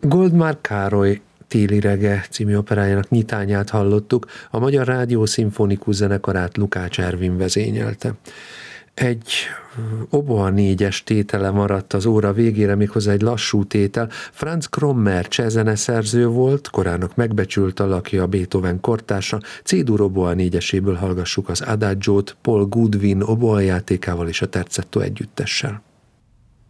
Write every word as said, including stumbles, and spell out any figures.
Goldmar Károly Téli rege című operájának nyitányát hallottuk, a Magyar Rádió Szimfonikus Zenekarát Lukács Ervin vezényelte. Egy oboa négyes tétele maradt az óra végére, méghozzá egy lassú tétel. Franz Krommer csehzeneszerző volt, korának megbecsült alakja, a Beethoven kortársa. C-dur oboa négyeséből hallgassuk az Adagiót Paul Goodwin oboa játékával és a Terzetto együttessel.